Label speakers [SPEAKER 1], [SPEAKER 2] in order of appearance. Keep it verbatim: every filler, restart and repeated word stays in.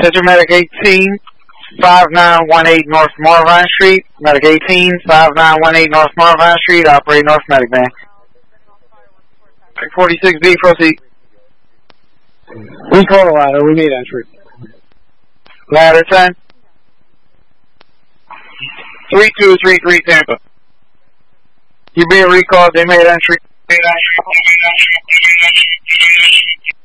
[SPEAKER 1] Central Medic eighteen, five nine one eight North Marvine Street. Medic eighteen, five nine one eight North Marvine Street. Operate North Medic van. forty-six B, proceed.
[SPEAKER 2] We call a ladder. We need entry.
[SPEAKER 1] Ladder ten. three two three three Tampa. You're being recalled. They made entry. Made entry. Made entry. Made entry.